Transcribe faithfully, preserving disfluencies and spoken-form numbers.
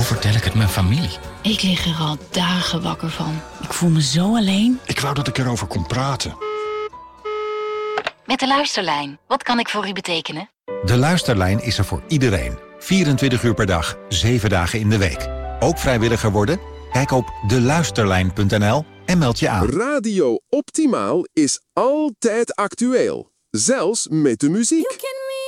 vertel ik het mijn familie? Ik lig er al dagen wakker van. Ik voel me zo alleen. Ik wou dat ik erover kon praten. Met de Luisterlijn. Wat kan ik voor u betekenen? De Luisterlijn is er voor iedereen. vierentwintig uur per dag, zeven dagen in de week. Ook vrijwilliger worden? Kijk op de luisterlijn punt n l en meld je aan. Radio Optimaal is altijd actueel. Zelfs met de muziek.